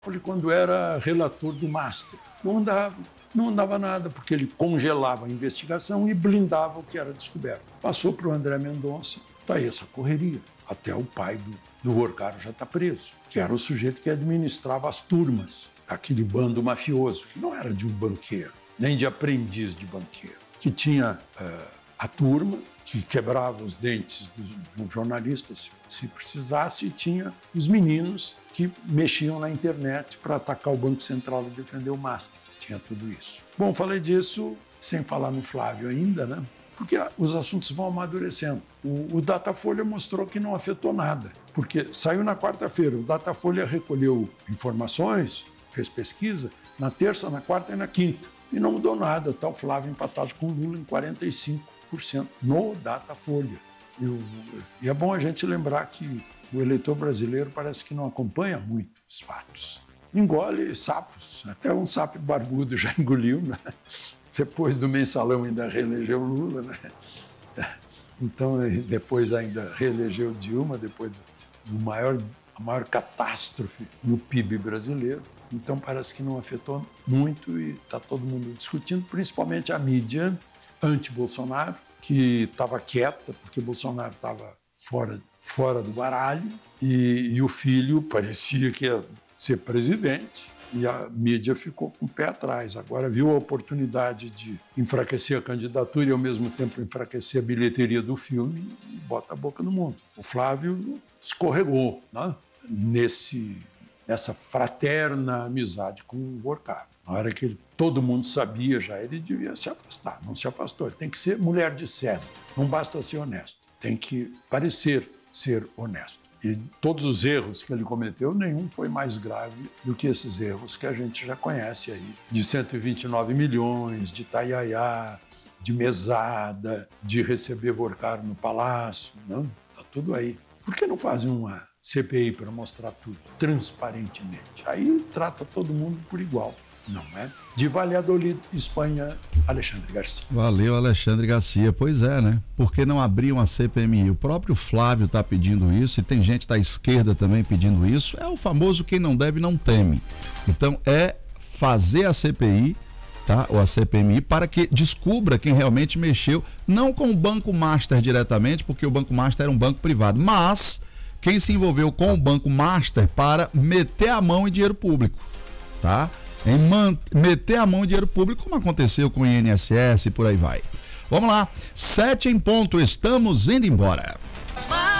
Quando era relator do Master. Não andava nada, porque ele congelava a investigação e blindava o que era descoberto. Passou para o André Mendonça, está aí essa correria. Até o pai do Vorcaro já está preso, que era o sujeito que administrava as turmas, aquele bando mafioso, que não era de um banqueiro, nem de aprendiz de banqueiro, que tinha a turma, que quebrava os dentes de um jornalista, se precisasse, e tinha os meninos que mexiam na internet para atacar o Banco Central e defender o Master. Tinha tudo isso. Bom, falei disso sem falar no Flávio ainda, né? Porque os assuntos vão amadurecendo. O Datafolha mostrou que não afetou nada, porque saiu na quarta-feira, o Datafolha recolheu informações, fez pesquisa, na terça, na quarta e na quinta. E não mudou nada, está o Flávio empatado com o Lula em 45% no Datafolha. E é bom a gente lembrar que o eleitor brasileiro parece que não acompanha muito os fatos. Engole sapos, até um sapo barbudo já engoliu, né? Depois do mensalão ainda reelegeu Lula, né? Então depois ainda reelegeu Dilma, depois a maior catástrofe no PIB brasileiro. Então parece que não afetou muito e está todo mundo discutindo, principalmente a mídia anti-Bolsonaro, que estava quieta, porque Bolsonaro estava fora do baralho, e o filho parecia que ia ser presidente, e a mídia ficou com o pé atrás. Agora viu a oportunidade de enfraquecer a candidatura e, ao mesmo tempo, enfraquecer a bilheteria do filme e bota a boca no mundo. O Flávio escorregou, né? Nessa fraterna amizade com o Vorcaro. Na hora que todo mundo sabia já, ele devia se afastar. Não se afastou. Ele tem que ser mulher de César. Não basta ser honesto. Tem que parecer ser honesto. E todos os erros que ele cometeu, nenhum foi mais grave do que esses erros que a gente já conhece aí. De 129 milhões, de taiaiá, de mesada, de receber Vorcaro no palácio. Não, está tudo aí. Por que não fazem uma CPI para mostrar tudo transparentemente? Aí trata todo mundo por igual, não é? De Valladolid, Espanha, Alexandre Garcia. Valeu, Alexandre Garcia. Pois é, né? Por que não abrir uma CPMI? O próprio Flávio está pedindo isso e tem gente da esquerda também pedindo isso. É o famoso quem não deve não teme. Então é fazer a CPI, tá? Ou a CPMI, para que descubra quem realmente mexeu, não com o Banco Master diretamente, porque o Banco Master era um banco privado, mas quem se envolveu com o Banco Master para meter a mão em dinheiro público, tá? Em meter a mão em dinheiro público, como aconteceu com o INSS e por aí vai. Vamos lá, 7 em ponto, estamos indo embora.